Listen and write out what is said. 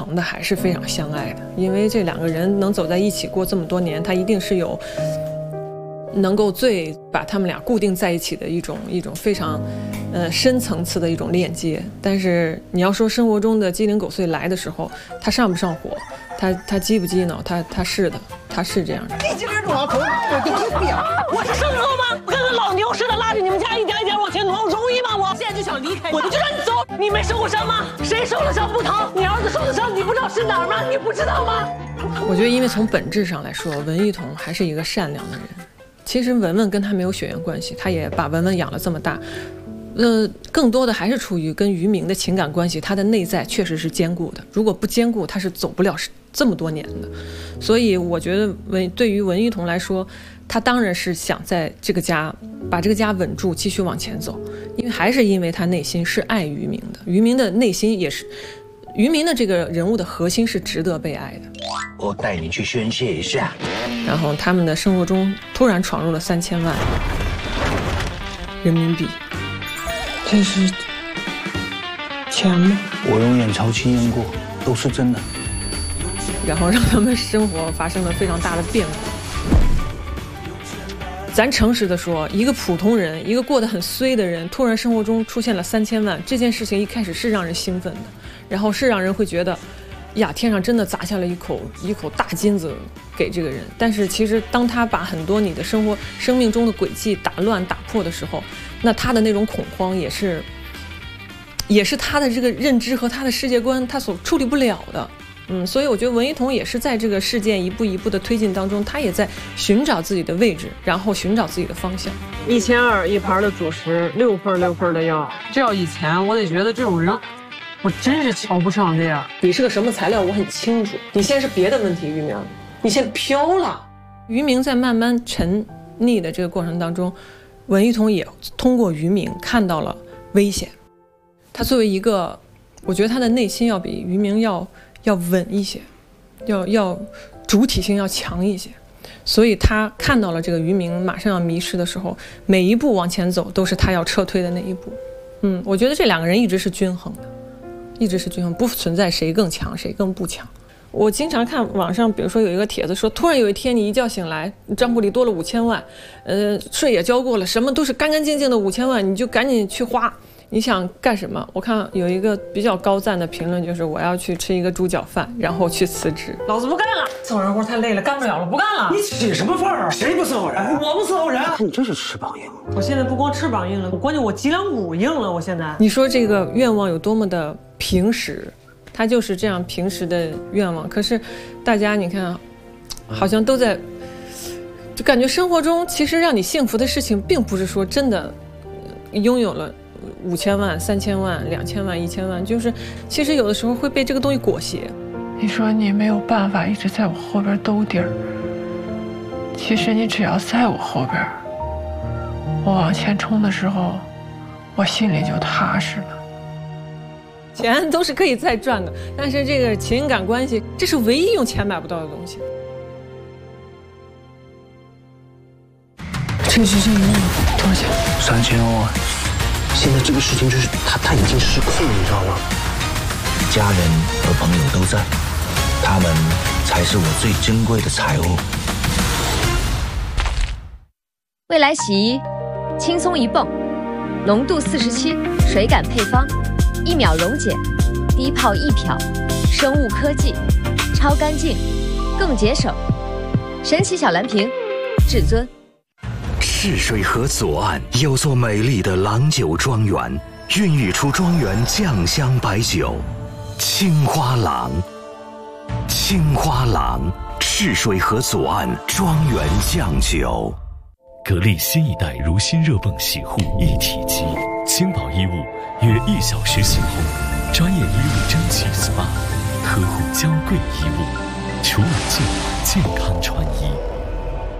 层的还是非常相爱的，因为这两个人能走在一起过这么多年，他一定是有能够最把他们俩固定在一起的一种非常深层次的一种链接。但是你要说生活中的鸡零狗碎来的时候，他上不上火，他激不激恼，他是的，他是这样的。 你今儿老头，我就不表， 我是圣人吗？我跟个老牛似的拉着你们家一点一点往前挪，容易吗？我现在就想离开，我就让你走。你没受过伤吗？谁受了伤不疼？你儿子受的伤，你不知道是哪儿吗？你不知道吗？ 我觉得，因为从本质上来说，文一彤还是一个善良的人。其实文文跟他没有血缘关系，他也把文文养了这么大，更多的还是出于跟于明的情感关系，他的内在确实是坚固的。如果不坚固，他是走不了这么多年的。所以我觉得对于文一彤来说，他当然是想在这个家把这个家稳住，继续往前走，因为他内心是爱于明的，于明的内心也是。于明的这个人物的核心是值得被爱的。 我带你去宣泄一下。 然后他们的生活中突然闯入了3000万人民币。 这是钱吗？ 我用眼潮亲验过，都是真的。 然后让他们生活发生了非常大的变故。咱诚实的说，一个普通人，一个过得很衰的人，突然生活中出现了3000万，这件事情一开始是让人兴奋的，然后是让人会觉得，呀，天上真的砸下了一口大金子给这个人。但是其实当他把很多你的生命中的轨迹打乱打破的时候，那他的那种恐慌也是他的这个认知和他的世界观他所处理不了的。所以我觉得文一彤也是在这个事件一步一步的推进当中，他也在寻找自己的位置，然后寻找自己的方向。 1200一盘的主食，6份的药。这要以前，我得觉得这种人，我真是瞧不上这样。 你是个什么材料，我很清楚。你现在是别的问题，于明，你现在飘了。于明在慢慢沉溺的这个过程当中，文一彤也通过于明看到了危险。他作为一个，我觉得他的内心要比于明要稳一些，要主体性要强一些，所以他看到了这个于明马上要迷失的时候，每一步往前走都是他要撤退的那一步。我觉得这两个人一直是均衡的，不存在谁更强谁更不强。我经常看网上，比如说有一个帖子说，突然有一天你一觉醒来，你账户里多了5000万，税也交过了，什么都是干干净净的5000万，你就赶紧去花。你想干什么？我看有一个比较高赞的评论，就是我要去吃一个猪脚饭，然后去辞职。 老子不干了，伺候人活太累了，干不了了，不干了。 你起什么范儿啊？谁不伺候人？ 我不伺候人。 你这是翅膀硬。 我现在不光翅膀硬了，关键我脊梁骨硬了。我现在， 你说这个愿望有多么的平实，它就是这样平时的愿望。可是大家你看，好像都在，就感觉生活中其实让你幸福的事情，并不是说真的拥有了5000万、3000万、2000万、1000万，就是其实有的时候会被这个东西裹挟。 你说你没有办法一直在我后边兜底儿，其实你只要在我后边，我往前冲的时候，我心里就踏实了。 钱都是可以再赚的，但是这个情感关系，这是唯一用钱买不到的东西。 这是1亿多少钱 ？3000万。 现在这个事情就是他已经失控了，你知道吗？ 家人和朋友都在，他们才是我最珍贵的财物。 未来洗衣，轻松一泵，浓度47，水感配方，1秒溶解，低泡易漂，生物科技，超干净，更节省。神奇小蓝瓶，至尊。 赤水河左岸有座美丽的郎酒庄园，孕育出庄园酱香白酒青花郎。青花郎，赤水河左岸庄园酱酒。 格力新一代如新热泵洗护一体机，轻薄衣物约1小时洗后，专业衣物蒸汽 SPA， 呵护娇贵衣物，除冷净，健康穿衣。